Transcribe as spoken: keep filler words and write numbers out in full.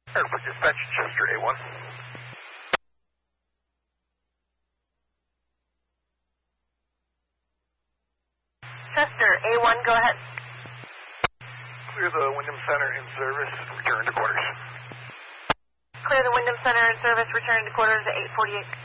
Airport Dispatch, Chester A one. Chester A one, go ahead. Clear the Wyndham Center in service, return to quarters. Clear the Wyndham Center in service, return to quarters at eight forty-eight.